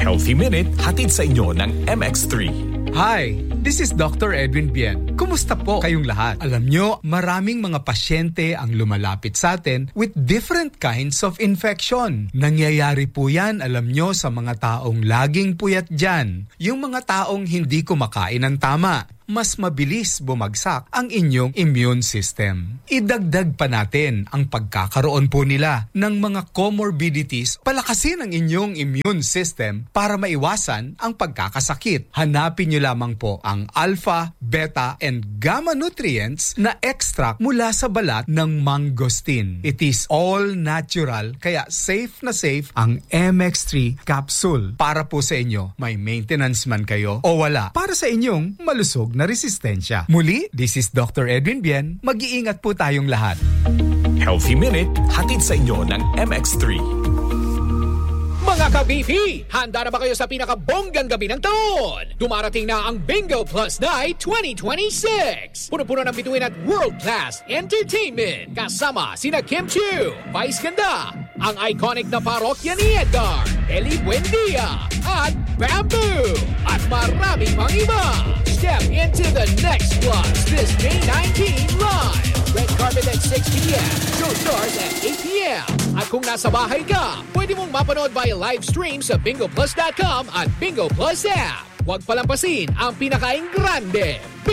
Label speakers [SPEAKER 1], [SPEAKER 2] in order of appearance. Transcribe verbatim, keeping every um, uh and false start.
[SPEAKER 1] Healthy Minute, hatid sa inyo ng M X three.
[SPEAKER 2] Hi, this is Doctor Edwin Bien. Kumusta po kayong lahat? Alam nyo, maraming mga pasyente ang lumalapit sa atin with different kinds of infection. Nangyayari po yan, alam nyo, sa mga taong laging puyat dyan. Yung mga taong hindi kumakain ng tama. Mas mabilis bumagsak ang inyong immune system. Idagdag pa natin ang pagkakaroon po nila ng mga comorbidities. Palakasin ang inyong immune system para maiwasan ang pagkakasakit. Hanapin nyo lamang po ang alpha, beta, and gamma nutrients na extract mula sa balat ng mangosteen. It is all natural, kaya safe na safe ang M X three capsule. Para po sa inyo, may maintenance man kayo o wala, para sa inyong malusog na resistensya. Muli, this is Doctor Edwin Bien. Mag-iingat po tayong lahat.
[SPEAKER 1] Healthy Minute, hatid sa inyo ng M X three.
[SPEAKER 3] Mga ka-Beefy, handa na ba kayo sa pinakabonggang gabi ng taon? Dumarating na ang Bingo Plus Night twenty twenty-six. Puno-puno ng bituin at world-class entertainment. Kasama sina Kim Chiu, Vice Ganda, ang iconic na parokya ni Edgar, Eli Buendia, at Bamboo, at marami pang iba. Step into the next plus this May nineteenth live. Red carpet at six p.m. Show starts at eight p.m. At kung nasa bahay ka, pwede mong mapanood via live stream sa bingo plus dot com at Bingo Plus app. Huwag palampasin ang pinakaing grande.